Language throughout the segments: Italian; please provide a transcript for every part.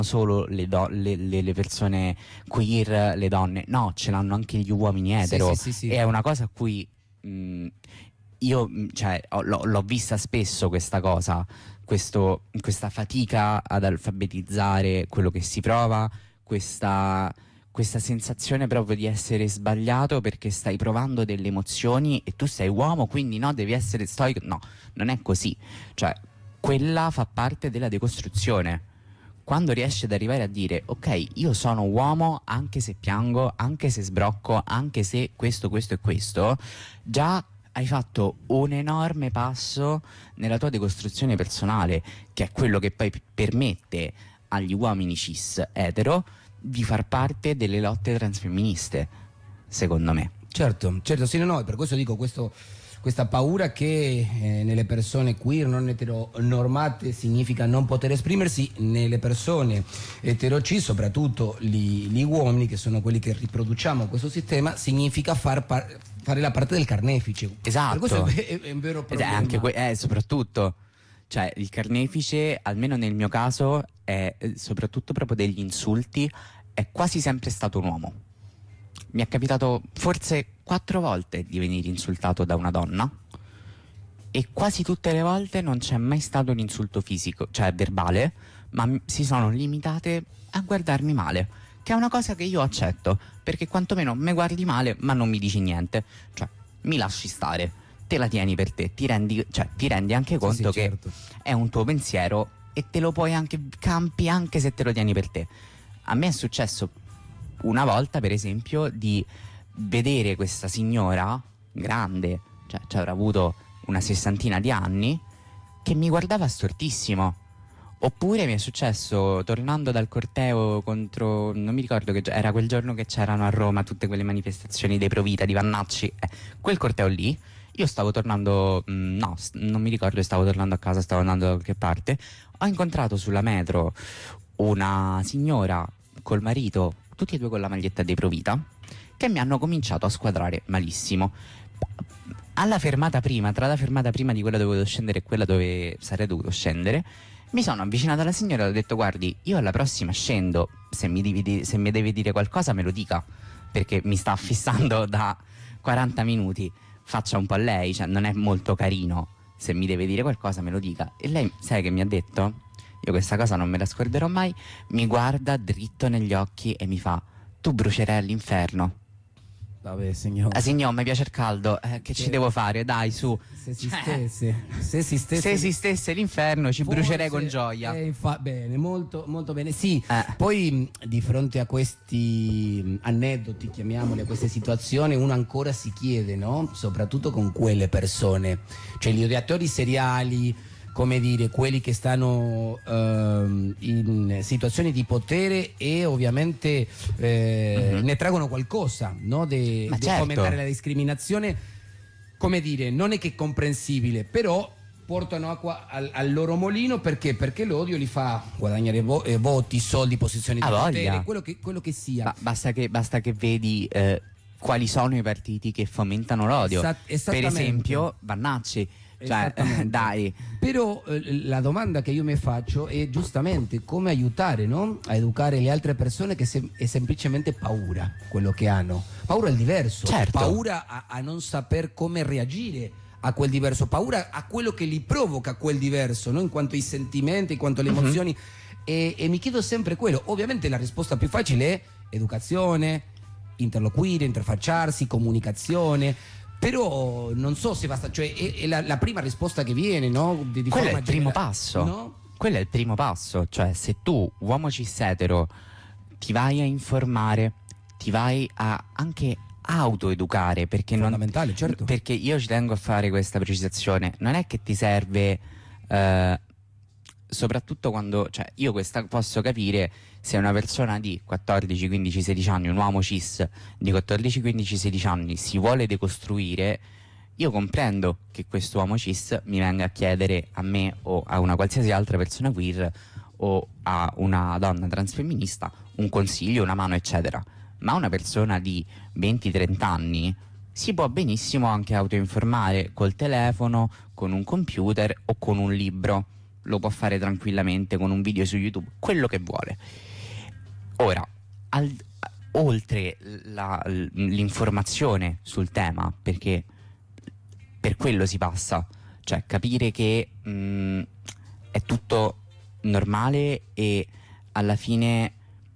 solo le persone queer, le donne, no, ce l'hanno anche gli uomini etero. Sì. E è una cosa a cui io cioè, l'ho vista spesso questa cosa, questa fatica ad alfabetizzare quello che si prova, questa sensazione proprio di essere sbagliato perché stai provando delle emozioni e tu sei uomo, quindi no, devi essere stoico. No, non è così. Cioè, quella fa parte della decostruzione. Quando riesci ad arrivare a dire ok, io sono uomo anche se piango, anche se sbrocco, anche se questo e questo, già hai fatto un enorme passo nella tua decostruzione personale, che è quello che poi permette agli uomini cis etero di far parte delle lotte transfemministe, secondo me. Certo, sì, no, per questo dico questa paura che nelle persone queer non eteronormate significa non poter esprimersi, nelle persone eterocis, soprattutto gli uomini, che sono quelli che riproduciamo questo sistema, significa fare la parte del carnefice. Esatto. Per questo è un vero problema. Anche soprattutto, cioè il carnefice, almeno nel mio caso, è soprattutto proprio degli insulti, è quasi sempre stato un uomo. Mi è capitato forse 4 volte di venire insultato da una donna e quasi tutte le volte non c'è mai stato un insulto fisico, cioè verbale, ma si sono limitate a guardarmi male, che è una cosa che io accetto, perché quantomeno me guardi male ma non mi dici niente, cioè mi lasci stare, te la tieni per te, ti rendi anche conto che certo. è un tuo pensiero e te lo puoi anche campi anche se te lo tieni per te. A me è successo una volta, per esempio, di vedere questa signora grande, cioè ci avrà avuto una 60ina di anni, che mi guardava stortissimo. Oppure mi è successo tornando dal corteo contro, non mi ricordo, che era quel giorno che c'erano a Roma tutte quelle manifestazioni dei Provita, di Vannacci, quel corteo lì, io stavo tornando, no, non mi ricordo, stavo tornando a casa, stavo andando da qualche parte, ho incontrato sulla metro una signora col marito, tutti e due con la maglietta dei Provita, che mi hanno cominciato a squadrare malissimo. Tra la fermata prima di quella dove dovevo scendere e quella dove sarei dovuto scendere, mi sono avvicinato alla signora e ho detto: guardi, io alla prossima scendo, se mi deve dire qualcosa me lo dica, perché mi sta fissando da 40 minuti, faccia un po' lei, cioè non è molto carino, se mi deve dire qualcosa me lo dica. E lei, sai che mi ha detto? Io questa cosa non me la scorderò mai, mi guarda dritto negli occhi e mi fa: tu brucerai all'inferno. Vabbè, signor. Signor, mi piace il caldo, che ci devo fare? Dai, su. Se esistesse l'inferno ci brucerei con gioia. Bene, molto, molto bene. Sì, poi di fronte a questi aneddoti, chiamiamoli, a queste situazioni, uno ancora si chiede, no? Soprattutto con quelle persone, cioè gli odiatori seriali, come dire, quelli che stanno in situazioni di potere e ovviamente ne traggono qualcosa, no? Di certo. fomentare la discriminazione, come dire, non è che è comprensibile, però portano acqua al loro molino, perché l'odio li fa guadagnare voti, soldi, posizioni di potere, quello che sia. Basta che vedi quali sono i partiti che fomentano l'odio. Per esempio Vannacci. Cioè, dai. Però la domanda che io mi faccio è giustamente come aiutare, no? A educare le altre persone, che è semplicemente paura quello che hanno. Paura al diverso, certo. Paura a non saper come reagire a quel diverso, paura a quello che li provoca quel diverso, no? In quanto ai sentimenti, in quanto alle emozioni. E mi chiedo sempre quello. Ovviamente la risposta più facile è educazione, interloquire, interfacciarsi, comunicazione. Però non so se basta, cioè è la prima risposta che viene, no? Di quello è il primo passo, no? Quello è il primo passo, cioè se tu, uomo cis etero, ti vai a informare, ti vai a anche autoeducare, perché fondamentale, certo. Perché io ci tengo a fare questa precisazione, non è che ti serve soprattutto quando, cioè io posso capire se una persona di 14, 15, 16 anni, un uomo cis di 14, 15, 16 anni si vuole decostruire, io comprendo che questo uomo cis mi venga a chiedere a me o a una qualsiasi altra persona queer o a una donna transfemminista un consiglio, una mano, eccetera. Ma una persona di 20-30 anni si può benissimo anche autoinformare col telefono, con un computer o con un libro. lo può fare tranquillamente con un video su YouTube, quello che vuole. Ora, oltre l'informazione sul tema, perché per quello si passa, cioè capire che è tutto normale e alla fine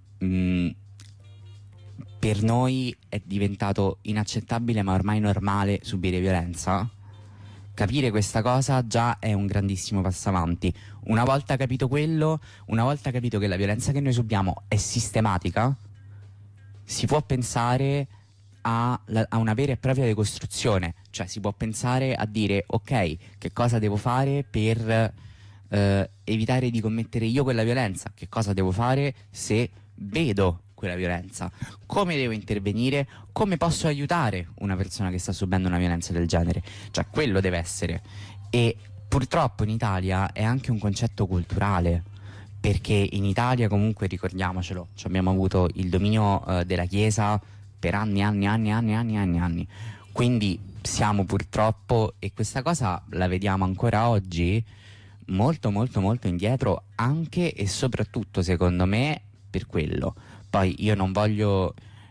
per noi è diventato inaccettabile ma ormai normale subire violenza. Capire questa cosa già è un grandissimo passo avanti. Una volta capito quello, una volta capito che la violenza che noi subiamo è sistematica, si può pensare a una vera e propria decostruzione, cioè si può pensare a dire ok, che cosa devo fare per evitare di commettere io quella violenza, che cosa devo fare se vedo quella violenza, come devo intervenire, come posso aiutare una persona che sta subendo una violenza del genere, cioè quello deve essere. E purtroppo in Italia è anche un concetto culturale, perché in Italia comunque ricordiamocelo, abbiamo avuto il dominio della Chiesa per anni, quindi siamo purtroppo, e questa cosa la vediamo ancora oggi, molto indietro, anche e soprattutto secondo me per quello. Poi io non voglio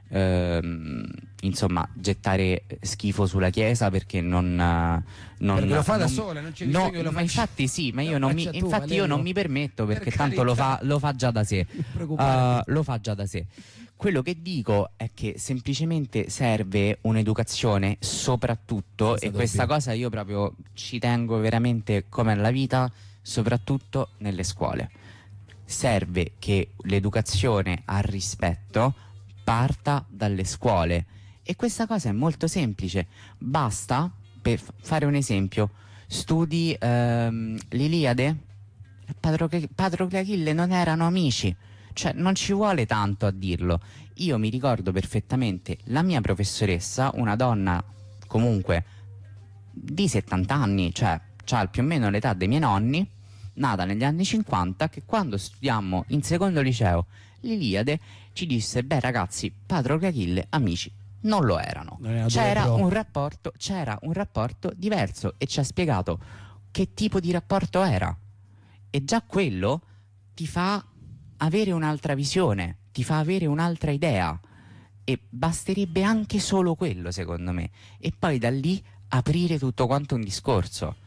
insomma gettare schifo sulla Chiesa, perché non perché lo fa da sola, non c'è bisogno che lo ma faccia. infatti sì, ma io non mi, tu, infatti io non mi permetto, perché tanto lo fa già da sé. Lo fa già da sé. Quello che dico è che semplicemente serve un'educazione, soprattutto, e questa cosa io proprio ci tengo veramente come alla vita, soprattutto nelle scuole. Serve che l'educazione al rispetto parta dalle scuole, e questa cosa è molto semplice. Basta, per fare un esempio, studi l'Iliade, Patroclo e Achille non erano amici, cioè non ci vuole tanto a dirlo. Io mi ricordo perfettamente la mia professoressa, una donna comunque di 70 anni, cioè ha più o meno l'età dei miei nonni, nata negli anni 50, che quando studiammo in secondo liceo l'Iliade ci disse: beh ragazzi, Patroclo e Achille amici non lo erano, c'era un rapporto diverso, e ci ha spiegato che tipo di rapporto era, e già quello ti fa avere un'altra visione, ti fa avere un'altra idea, e basterebbe anche solo quello, secondo me, e poi da lì aprire tutto quanto un discorso.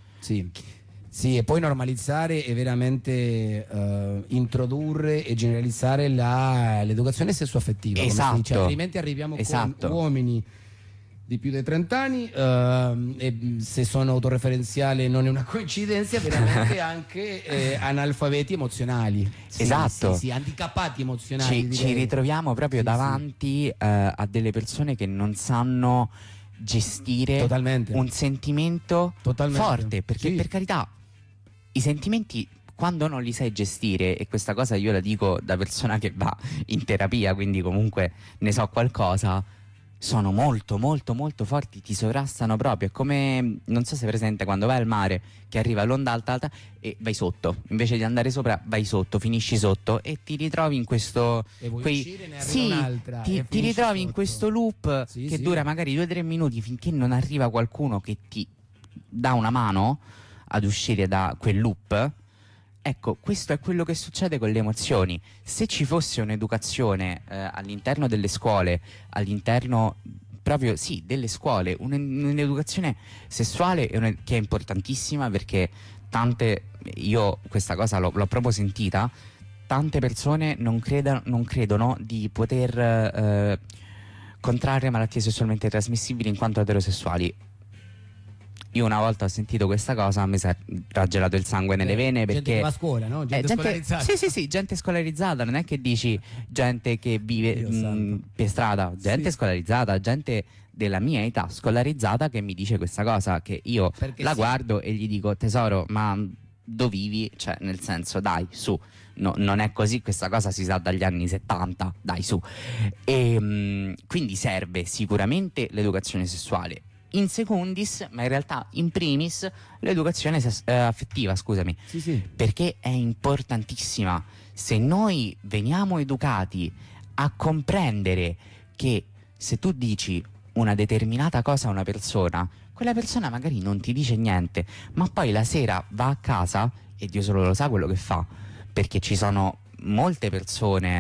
Sì, e poi normalizzare e veramente introdurre e generalizzare l'educazione sessuaffettiva. Esatto. Come si dice. Altrimenti arriviamo con uomini di più di 30 anni, e se sono autoreferenziale non è una coincidenza, veramente anche analfabeti emozionali. Esatto. Sì, handicappati emozionali. Ci ritroviamo proprio davanti a delle persone che non sanno gestire un sentimento forte, perché per carità, i sentimenti, quando non li sai gestire, e questa cosa io la dico da persona che va in terapia, quindi comunque ne so qualcosa, sono molto forti, ti sovrastano proprio. È come, non so se è presente, quando vai al mare che arriva l'onda alta e vai sotto, invece di andare sopra vai sotto, finisci sotto, e ti ritrovi in questo ti ritrovi in questo loop che dura magari 2-3 minuti, finché non arriva qualcuno che ti dà una mano ad uscire da quel loop. Ecco, questo è quello che succede con le emozioni. Se ci fosse un'educazione all'interno delle scuole, all'interno proprio delle scuole, un'educazione sessuale che è importantissima, perché io questa cosa l'ho proprio sentita, tante persone non credono di poter contrarre malattie sessualmente trasmissibili in quanto eterosessuali. Io una volta ho sentito questa cosa, a me si è raggelato il sangue nelle vene, perché gente che va a scuola, no? Gente scolarizzata. Sì, gente scolarizzata, non è che dici gente che vive per strada, gente scolarizzata, gente della mia età scolarizzata che mi dice questa cosa, che io guardo e gli dico: tesoro, ma dove vivi? Cioè, nel senso, dai, su, no, non è così, questa cosa si sa dagli anni 70, dai, su. E quindi serve sicuramente l'educazione sessuale, in secundis, ma in realtà in primis l'educazione affettiva, scusami, perché è importantissima. Se noi veniamo educati a comprendere che se tu dici una determinata cosa a una persona, quella persona magari non ti dice niente, ma poi la sera va a casa e Dio solo lo sa quello che fa, perché ci sono molte persone